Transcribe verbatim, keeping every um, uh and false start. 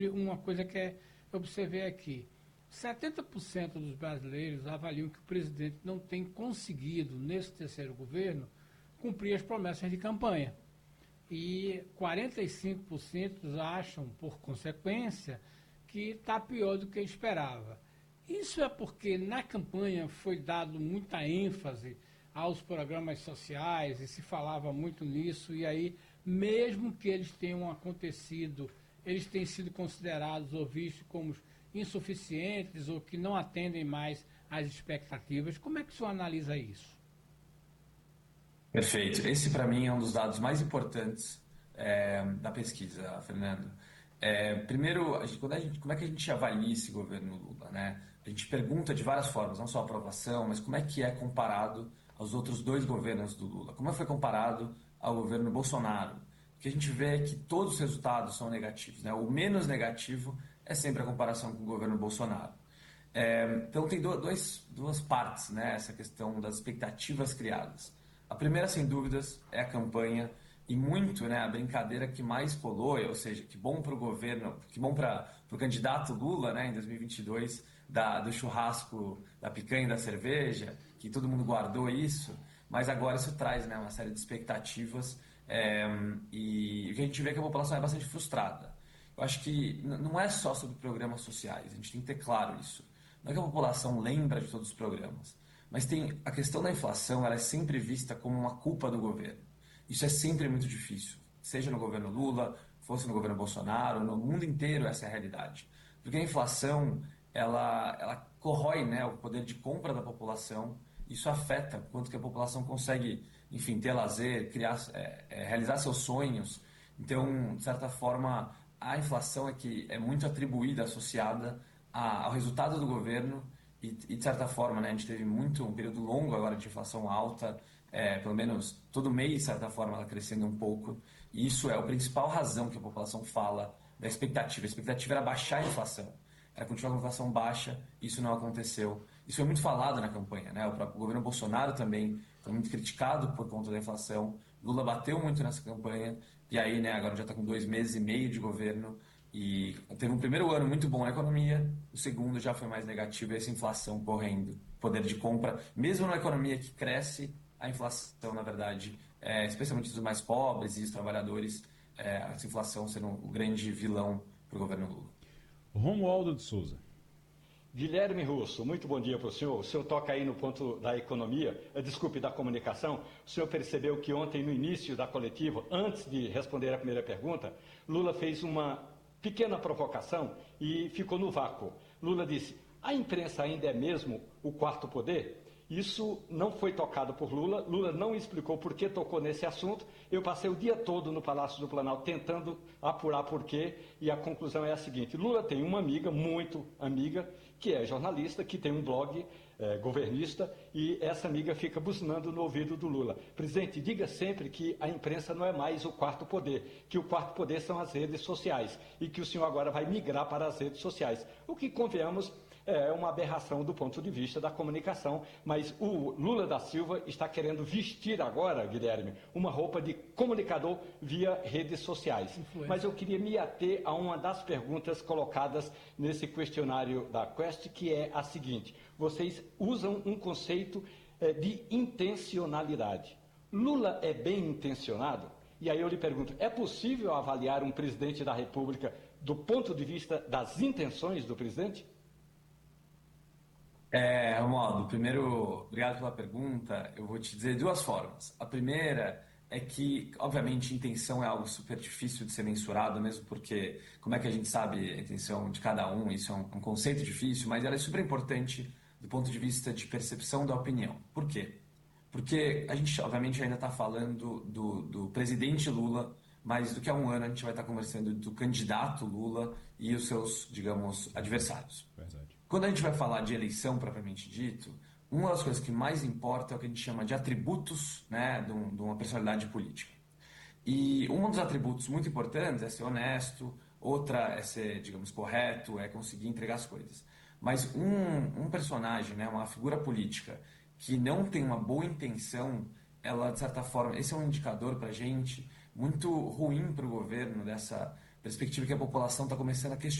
Uma coisa que é, eu observei aqui, setenta por cento dos brasileiros avaliam que o presidente não tem conseguido, nesse terceiro governo, cumprir as promessas de campanha. E quarenta e cinco por cento acham, por consequência, que está pior do que esperava. Isso é porque na campanha foi dado muita ênfase aos programas sociais e se falava muito nisso, e aí, mesmo que eles tenham acontecido, eles têm sido considerados ou vistos como insuficientes ou que não atendem mais às expectativas. Como é que o senhor analisa isso? Perfeito. Esse, para mim, é um dos dados mais importantes é, da pesquisa, Fernando. É, primeiro, a gente, quando a gente, como é que a gente avalia esse governo Lula, né? A gente pergunta de várias formas, não só a aprovação, mas como é que é comparado aos outros dois governos do Lula? Como é que foi comparado ao governo Bolsonaro? O que a gente vê é que todos os resultados são negativos, né? O menos negativo é sempre a comparação com o governo Bolsonaro. É, então tem dois, duas partes, né, essa questão das expectativas criadas. A primeira, sem dúvidas, é a campanha e muito, né, a brincadeira que mais colou, ou seja, que bom para o governo, que bom para o candidato Lula, né, em dois mil e vinte e dois, da, do churrasco, da picanha e da cerveja, que todo mundo guardou isso, mas agora isso traz, né, uma série de expectativas é, e o que a gente vê é que a população é bastante frustrada. Eu acho que não é só sobre programas sociais, a gente tem que ter claro isso. Não é que a população lembra de todos os programas, mas tem a questão da inflação, ela é sempre vista como uma culpa do governo. Isso é sempre muito difícil, seja no governo Lula, fosse no governo Bolsonaro, no mundo inteiro essa é a realidade. Porque a inflação, ela, ela corrói, né, o poder de compra da população, isso afeta quanto que a população consegue, enfim, ter lazer, criar, é, é, realizar seus sonhos. Então, de certa forma, a inflação é que é muito atribuída, associada a, ao resultado do governo e, e, de certa forma, né, a gente teve muito, um período longo agora de inflação alta, é, pelo menos todo mês, de certa forma, ela crescendo um pouco, e isso é a principal razão que a população fala da expectativa. A expectativa era baixar a inflação, era continuar com a inflação baixa, isso não aconteceu. Isso foi muito falado na campanha, né? O próprio governo Bolsonaro também foi muito criticado por conta da inflação, Lula bateu muito nessa campanha, e aí, né, agora já está com dois meses e meio de governo, e teve um primeiro ano muito bom na economia, o segundo já foi mais negativo, essa inflação correndo, poder de compra, mesmo na economia que cresce, a inflação, na verdade, é, especialmente dos mais pobres e os trabalhadores, é, essa inflação sendo o grande vilão para o governo Lula. Romualdo de Souza. Guilherme Russo, muito bom dia para o senhor. O senhor toca aí no ponto da economia, desculpe, da comunicação. O senhor percebeu que ontem, no início da coletiva, antes de responder a primeira pergunta, Lula fez uma pequena provocação e ficou no vácuo. Lula disse: a imprensa ainda é mesmo o quarto poder? Isso não foi tocado por Lula, Lula não explicou por que tocou nesse assunto. Eu passei o dia todo no Palácio do Planalto tentando apurar por quê, e a conclusão é a seguinte: Lula tem uma amiga, muito amiga, que é jornalista, que tem um blog é, governista, e essa amiga fica buzinando no ouvido do Lula: presidente, diga sempre que a imprensa não é mais o quarto poder, que o quarto poder são as redes sociais, e que o senhor agora vai migrar para as redes sociais. O que, convenhamos, é uma aberração do ponto de vista da comunicação, mas o Lula da Silva está querendo vestir agora, Guilherme, uma roupa de comunicador via redes sociais. Influência. Mas eu queria me ater a uma das perguntas colocadas nesse questionário da Quest, que é a seguinte: vocês usam um conceito é, de intencionalidade. Lula é bem intencionado? E aí eu lhe pergunto, é possível avaliar um presidente da República do ponto de vista das intenções do presidente? É, Romualdo, primeiro, obrigado pela pergunta. Eu vou te dizer de duas formas. A primeira é que, obviamente, intenção é algo super difícil de ser mensurado, mesmo porque, como é que a gente sabe a intenção de cada um? Isso é um, um conceito difícil, mas ela é super importante do ponto de vista de percepção da opinião. Por quê? Porque a gente, obviamente, ainda está falando do, do presidente Lula, mas do que há um ano a gente vai estar conversando do candidato Lula e os seus, digamos, adversários. Verdade. Quando a gente vai falar de eleição propriamente dito, uma das coisas que mais importa é o que a gente chama de atributos, né, de, um, de uma personalidade política. E um dos atributos muito importantes é ser honesto, outra é ser, digamos, correto, é conseguir entregar as coisas. Mas um, um personagem, né, uma figura política que não tem uma boa intenção, ela, de certa forma, esse é um indicador para a gente muito ruim para o governo dessa, perspectiva que a população está começando a questionar.